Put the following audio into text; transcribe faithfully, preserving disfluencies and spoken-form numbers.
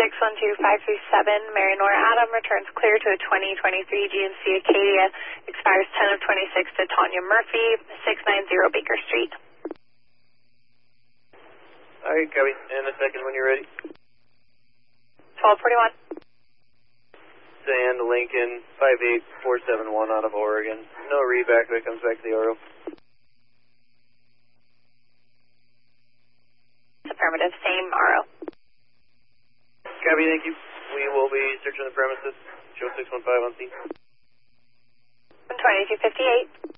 six one two five three seven, Mary Nora Adam returns clear to a twenty twenty-three G M C Acadia, expires ten of twenty-six to Tanya Murphy, six ninety Baker Street. Alright, copy. And a second when you're ready. twelve forty-one. And Lincoln, five eight four seven one out of Oregon. No reback if it comes back to the R O. Affirmative, same R O. Copy, thank you. We will be searching the premises. Show six one five on scene. twenty-two fifty-eight.